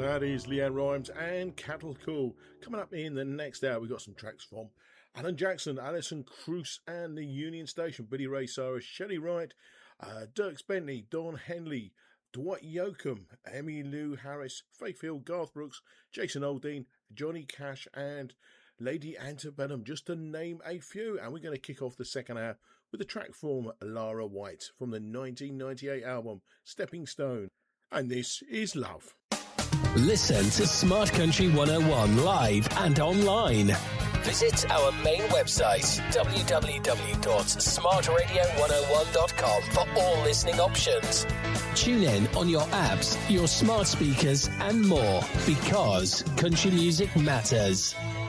That is Leanne Rimes and Cattle Call. Coming up in the next hour, we've got some tracks from Alan Jackson, Alison Krauss and the Union Station, Billy Ray Cyrus, Shelley Wright, Dierks Bentley, Don Henley, Dwight Yoakam, Emmylou Harris, Faith Hill, Garth Brooks, Jason Aldean, Johnny Cash and Lady Antebellum, just to name a few. And we're going to kick off the second hour with a track from Lara White from the 1998 album Stepping Stone. And this is Love. Listen to Smart Country 101 live and online. Visit our main website, www.smartradio101.com, for all listening options. Tune in on your apps, your smart speakers, and more, because country music matters.